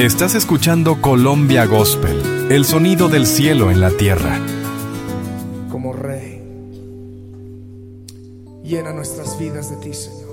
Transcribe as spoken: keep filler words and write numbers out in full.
Estás escuchando Colombia Gospel, el sonido del cielo en la tierra. Como Rey, llena nuestras vidas de ti, Señor.